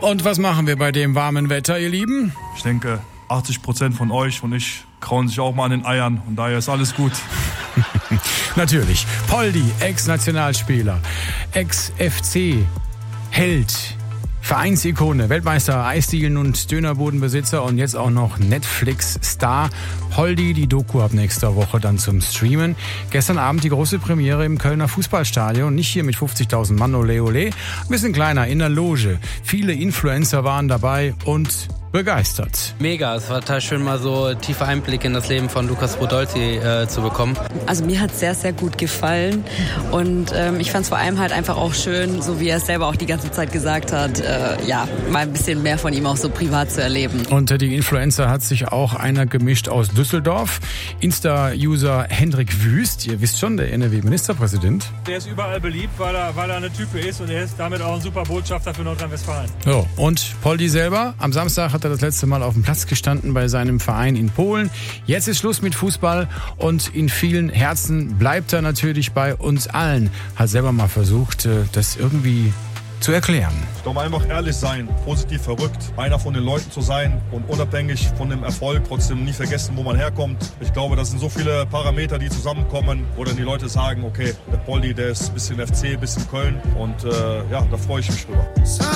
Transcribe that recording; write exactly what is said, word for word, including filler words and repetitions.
Und was machen wir bei dem warmen Wetter, ihr Lieben? Ich denke, achtzig Prozent von euch und ich krauen sich auch mal an den Eiern und daher ist alles gut. Natürlich. Poldi, Ex-Nationalspieler, Ex-F C-Held, Vereinsikone, Weltmeister, Eisdielen und Dönerbudenbesitzer und jetzt auch noch Netflix-Star. Poldi, die Doku ab nächster Woche dann zum Streamen. Gestern Abend die große Premiere im Kölner Fußballstadion. Nicht hier mit fünfzigtausend Mann, ole ole. Ein bisschen kleiner, in der Loge. Viele Influencer waren dabei und begeistert. Mega, es war total schön, mal so tiefe Einblicke in das Leben von Lukas Podolski äh, zu bekommen. Also mir hat es sehr, sehr gut gefallen und ähm, ich fand es vor allem halt einfach auch schön, so wie er es selber auch die ganze Zeit gesagt hat, äh, ja, mal ein bisschen mehr von ihm auch so privat zu erleben. Unter die Influencer hat sich auch einer gemischt aus Düsseldorf. Insta-User Hendrik Wüst, ihr wisst schon, der N R W-Ministerpräsident. Der ist überall beliebt, weil er, weil er eine Type ist und er ist damit auch ein super Botschafter für Nordrhein-Westfalen. So, und Poldi selber, am Samstag hat er das letzte Mal auf dem Platz gestanden bei seinem Verein in Polen. Jetzt ist Schluss mit Fußball und in vielen Herzen bleibt er natürlich bei uns allen. Hat selber mal versucht, das irgendwie zu erklären. Ich glaube, einfach ehrlich sein, positiv verrückt, einer von den Leuten zu sein und unabhängig von dem Erfolg trotzdem nie vergessen, wo man herkommt. Ich glaube, das sind so viele Parameter, die zusammenkommen, wo dann die Leute sagen, okay, der Poldi, der ist ein bisschen F C, ein bisschen Köln und äh, ja, da freue ich mich drüber.